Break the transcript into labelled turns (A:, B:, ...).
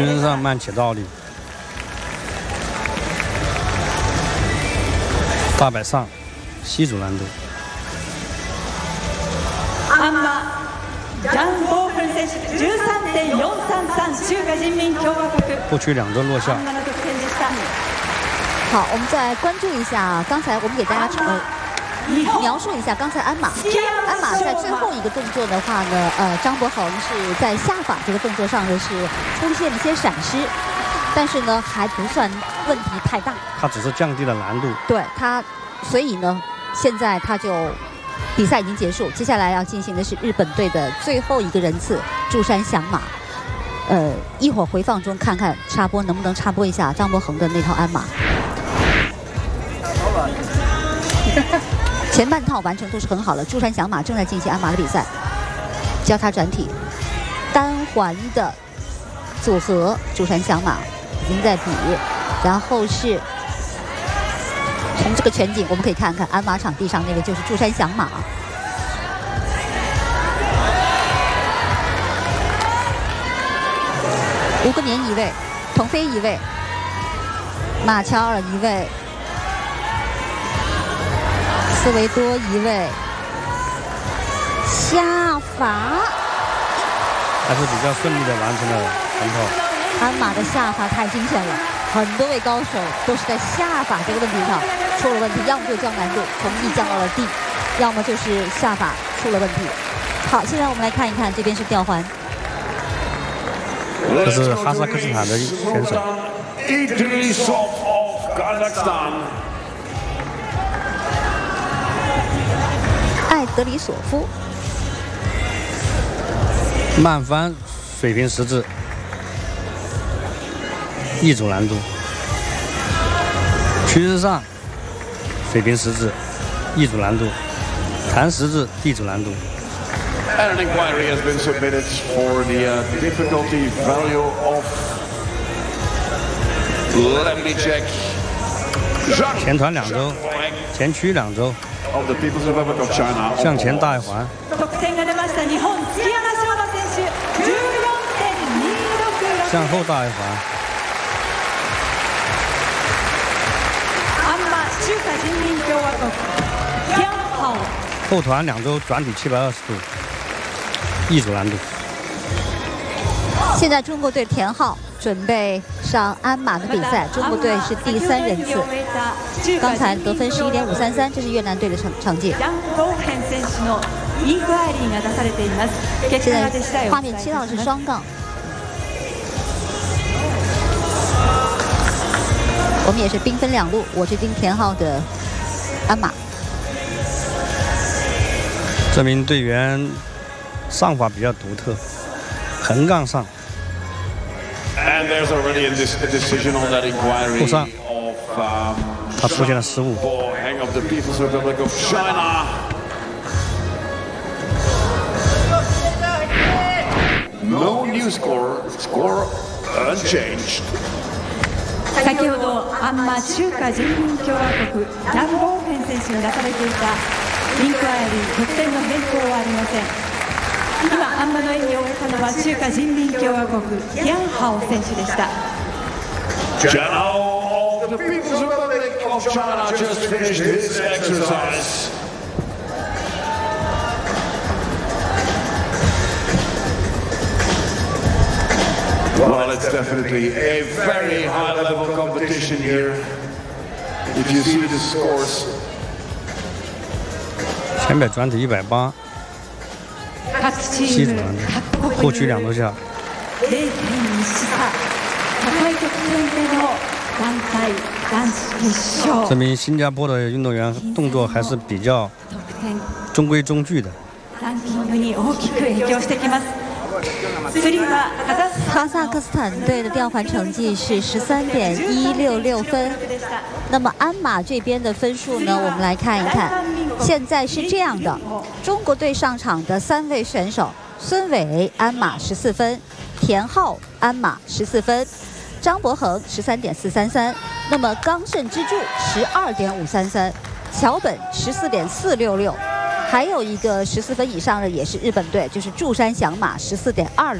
A: 群身上慢且倒立，大摆上西组难度。
B: 安马ジャン・ボーフン選手13.433中華人民共和国。
A: 后区2周落下。
C: 好，我们再关注一下，刚才我们给大家描述一下刚才鞍马在最后一个动作的话呢，张博恒是在下法这个动作上呢是出现了一些闪失，但是呢还不算问题太大。
A: 他只是降低了难度。
C: 对他，所以呢，现在他就比赛已经结束，接下来要进行的是日本队的最后一个人次柱山响马。一会儿回放中看看插播能不能插播一下张博恒的那套鞍马。前半套完成度是很好的，柱山响马正在进行鞍马的比赛，交叉转体，单环的组合，柱山响马已经在比，然后是从这个全景我们可以看看鞍马场地上那个就是柱山响马。吴个年一位，童飞一位，马乔尔一位。斯维多一位，下法
A: 还是比较顺利的完成了全套。
C: 鞍马的下法太惊险了，很多位高手都是在下法这个问题上出了问题，要么就降难度从E降到了D，要么就是下法出了问题。好，现在我们来看一看，这边是吊环，
A: 这是哈萨克斯坦的选手。
C: 艾德里索夫，
A: 慢翻水平十字，E组难度，群身上水平十字，E组难度，弹十字D组难度。
D: And an inquiry has been submitted for the difficulty value of. Let me check.
A: 前团2周，前区2周。
D: Of the People's Republic of China.
A: 向前大一环。向后大一环。后团2周转体720度，E组难度。
C: 现在中国队田浩准备上鞍马的比赛，中国队是第3人次，刚才得分11.533，这是越南队的成绩。现在画面切到的是双杠，我们也是兵分2路，我是盯田浩的鞍马。
A: 这名队员上法比较独特，横杠上。
D: And there's already a decision on that inquiry of
A: 他出现了失误。
D: Hang of the People's Republic of China. No new score unchanged.
B: 先ほどアンマ中華人民共和国ジャン・ボーフェン選手に出されていたインクワイリー得点の変更はありません。今アンマの演技を終えたのは中華人民共和国ティアンハオ選手でした。
D: Jianhao of the People's Republic of China just finished his exercise. Well, it's definitely a very high-level competition here. If you see the scores.
A: 前摆转体180，西组难度，后区2周下。这名新加坡的运动员动作还是比较中规中矩的。
C: 哈萨克斯坦队的吊环成绩是13.166分。那么鞍马这边的分数呢？我们来看一看，现在是这样的：中国队上场的3位选手，孙伟鞍马14分，田浩鞍马14分，张博恒13.433，那么冈盛之助12.533，桥本14.466。还有一个14分以上的也是日本队，就是柱山响马14.266。